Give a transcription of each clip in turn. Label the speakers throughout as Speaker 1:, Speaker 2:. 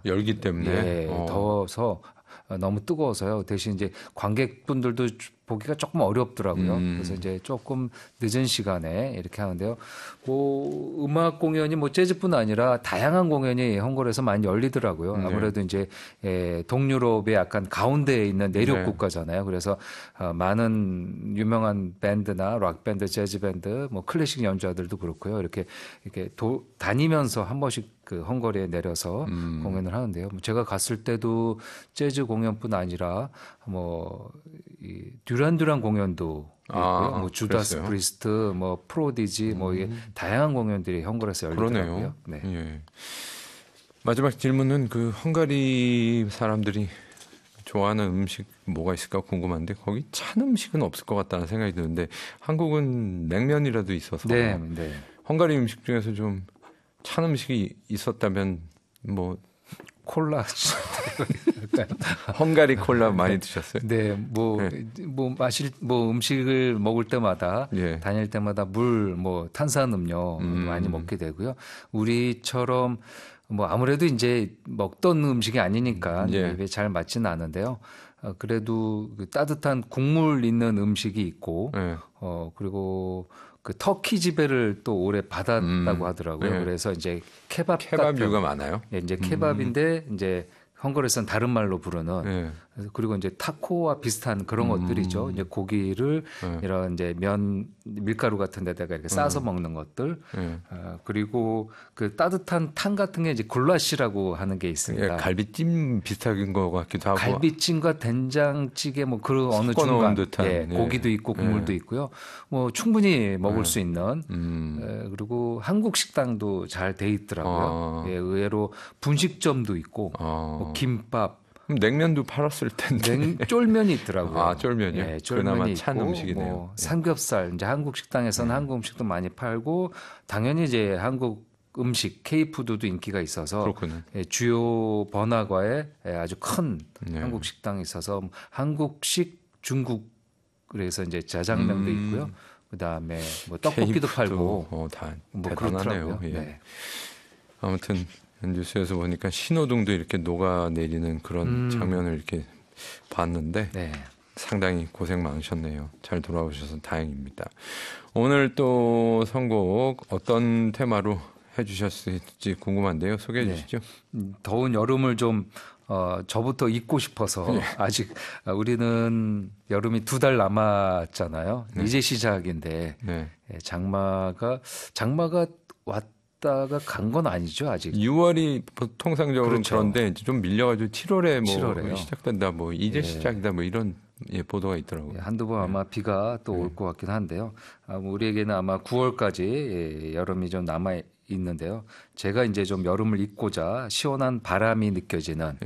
Speaker 1: 열기 때문에
Speaker 2: 예, 더워서 너무 뜨거워서요. 대신 이제 관객분들도 보기가 조금 어렵더라고요. 그래서 이제 조금 늦은 시간에 이렇게 하는데요. 뭐 음악 공연이 뭐 재즈뿐 아니라 다양한 공연이 헝가리에서 많이 열리더라고요. 아무래도 이제 동유럽의 약간 가운데에 있는 내륙 국가잖아요. 그래서 많은 유명한 밴드나 락 밴드, 재즈 밴드, 뭐 클래식 연주자들도 그렇고요. 이렇게 다니면서 한 번씩 그 헝가리에 내려서 공연을 하는데요. 제가 갔을 때도 재즈 공연뿐 아니라 이 듀란듀란 공연도 있고요. 뭐 주다스 프리스트, 뭐 프로디지, 뭐 이게 다양한 공연들이 헝가리에서 열리더라고요. 네.
Speaker 1: 예. 마지막 질문은 그 헝가리 사람들이 좋아하는 음식 뭐가 있을까 궁금한데 거기 찬 음식은 없을 것 같다는 생각이 드는데 한국은 냉면이라도 있어서
Speaker 2: 네.
Speaker 1: 헝가리 음식 중에서 좀 찬 음식이 있었다면 뭐
Speaker 2: 콜라.
Speaker 1: 헝가리 콜라 많이 드셨어요?
Speaker 2: 네, 음식을 먹을 때마다 다닐 때마다 물, 뭐 탄산음료 많이 먹게 되고요. 우리처럼 뭐 아무래도 이제 먹던 음식이 아니니까 입에 잘 맞지는 않은데요. 그래도 그 따뜻한 국물 있는 음식이 있고, 그리고 그 터키 지배를 또 오래 받았다고 하더라고요. 그래서 이제
Speaker 1: 케밥류가 많아요.
Speaker 2: 예, 이제 케밥인데 이제 헝가리에서는 다른 말로 부르는 그리고 이제 타코와 비슷한 그런 것들이죠. 이제 고기를 이런 이제 밀가루 같은 데다가 이렇게 싸서 먹는 것들. 그리고 그 따뜻한 탕 같은 게 이제 굴라시라고 하는 게 있습니다.
Speaker 1: 예, 갈비찜 비슷한 것 같기도 하고.
Speaker 2: 갈비찜과 된장찌개 뭐 그런 어느 중간
Speaker 1: 듯한,
Speaker 2: 고기도 있고 국물도 있고요. 뭐 충분히 먹을 수 있는 그리고 한국 식당도 잘 돼 있더라고요. 의외로 분식점도 있고 뭐 김밥.
Speaker 1: 그럼 냉면도 팔았을 텐데.
Speaker 2: 쫄면이 있더라고요.
Speaker 1: 쫄면이요?
Speaker 2: 예, 쫄면이
Speaker 1: 그나마
Speaker 2: 있고,
Speaker 1: 찬 음식이네요.
Speaker 2: 뭐 삼겹살, 이제 한국 식당에서는 한국 음식도 많이 팔고, 당연히 이제 한국 음식, K푸드도 인기가 있어서
Speaker 1: 그렇군요.
Speaker 2: 주요 번화가에 아주 큰 한국 식당이 있어서 한국식 중국 그래서 이제 자장면도 있고요. 그다음에 뭐 떡볶이도
Speaker 1: K푸드,
Speaker 2: 팔고
Speaker 1: 다
Speaker 2: 뭐
Speaker 1: 대단하네요.
Speaker 2: 그렇더라고요.
Speaker 1: 예. 아무튼 뉴스에서 보니까 신호등도 이렇게 녹아내리는 그런 장면을 이렇게 봤는데 상당히 고생 많으셨네요. 잘 돌아오셔서 다행입니다. 오늘 또 선곡 어떤 테마로 해주셨을지 궁금한데요. 소개해 주시죠.
Speaker 2: 더운 여름을 좀 저부터 잊고 싶어서 아직 우리는 여름이 2달 남았잖아요. 이제 시작인데 장마가 왔다가 간 건 아니죠 아직.
Speaker 1: 6월이 통상적으로
Speaker 2: 그렇죠.
Speaker 1: 그런데 좀 밀려가지고 7월에 뭐
Speaker 2: 7월에요.
Speaker 1: 시작된다, 뭐 이제 시작이다, 뭐 이런 보도가 있더라고요.
Speaker 2: 한두 번 아마 비가 또 올 것 같긴 한데요. 우리에게는 아마 9월까지 여름이 좀 남아 있는데요. 제가 이제 좀 여름을 잊고자 시원한 바람이 느껴지는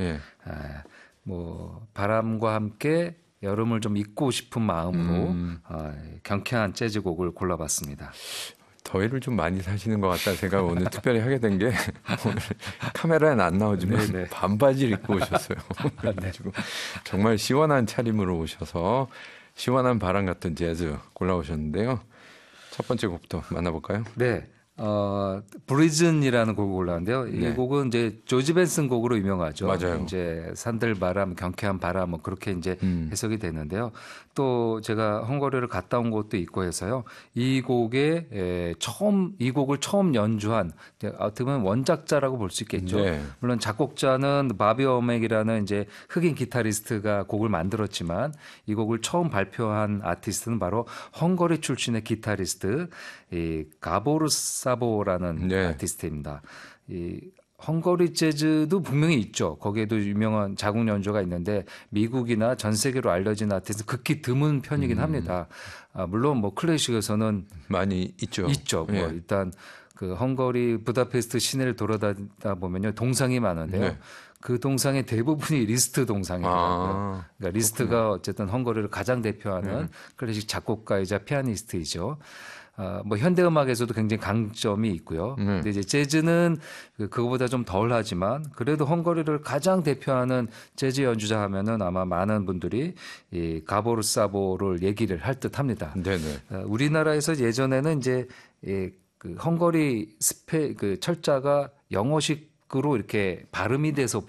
Speaker 2: 뭐 바람과 함께 여름을 좀 잊고 싶은 마음으로 경쾌한 재즈곡을 골라봤습니다.
Speaker 1: 더위를 좀 많이 사시는 것 같다는 생각을 오늘 특별히 하게 된 게 오늘 카메라엔 안 나오지만 반바지를 입고 오셨어요. 그래가지고 정말 시원한 차림으로 오셔서 시원한 바람 같은 재즈 골라오셨는데요. 첫 번째 곡도 만나볼까요?
Speaker 2: 네. 브리즌이라는 곡을 골랐는데요. 이 곡은 이제 조지 벤슨 곡으로 유명하죠.
Speaker 1: 맞아요.
Speaker 2: 이제 산들바람, 경쾌한 바람 뭐 그렇게 이제 해석이 되는데요. 또 제가 헝가리를 갔다 온 곳도 있고 해서요. 이 곡을 처음 연주한 어떻게 보면 원작자라고 볼 수 있겠죠. 물론 작곡자는 바비 어맥이라는 이제 흑인 기타리스트가 곡을 만들었지만 이 곡을 처음 발표한 아티스트는 바로 헝가리 출신의 기타리스트 이 가보르 사보라는 아티스트입니다. 이 헝가리 재즈도 분명히 있죠. 거기에도 유명한 자국 연주가 있는데 미국이나 전 세계로 알려진 아티스트 극히 드문 편이긴 합니다. 물론 뭐 클래식에서는
Speaker 1: 많이 있죠.
Speaker 2: 뭐 일단 그 헝가리 부다페스트 시내를 돌아다니다 보면요 동상이 많은데요. 그 동상의 대부분이 리스트 동상이더라고요. 그러니까 리스트가 어쨌든 헝가리를 가장 대표하는 클래식 작곡가이자 피아니스트이죠. 뭐 현대음악에서도 굉장히 강점이 있고요. 근데 이제 재즈는 그거보다 좀 덜하지만 그래도 헝가리를 가장 대표하는 재즈 연주자 하면은 아마 많은 분들이 이 가보르 사보를 얘기를 할 듯합니다. 우리나라에서 예전에는 이제 그 헝가리 그 철자가 영어식으로 이렇게 발음이 돼서